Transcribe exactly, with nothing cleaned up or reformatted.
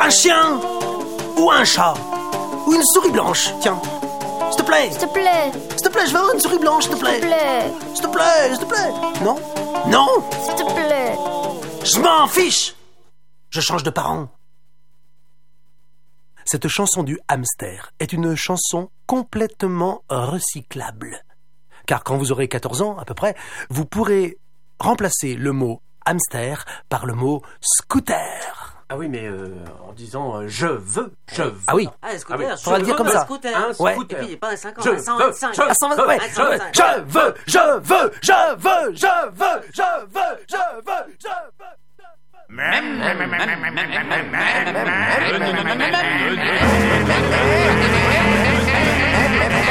Un chien ou un chat ou une souris blanche, tiens. S'il te plaît. S'il te plaît. S'il te plaît, je veux avoir une souris blanche, s'il te plaît. S'il te plaît. S'il te plaît, s'il te plaît. Non. Non. S'il te plaît. Je m'en fiche. Je change de parent. Cette chanson du hamster est une chanson complètement recyclable. Car quand vous aurez quatorze ans, à peu près, vous pourrez remplacer le mot hamster par le mot scooter. Ah oui, mais euh, en disant euh, je veux, je veux. Ah oui. Ah, un scooter, Ah oui. On va le dire comme ça. Un scooter. Un Ouais. scooter. Et puis, pas un cinquante, Je un cent veux, vingt-cinq. je Ah, cent vingt, ouais. Un cent vingt-cinq. Je veux, je veux, je veux, je veux, je veux, je veux, je veux. Même